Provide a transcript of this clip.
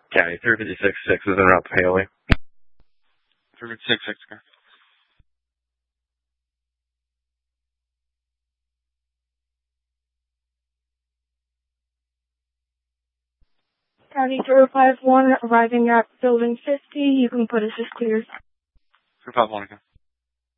County 356-6 is en route to Haley. 356-6, okay. County 051 arriving at building 50. You can put us as clear. 351, okay.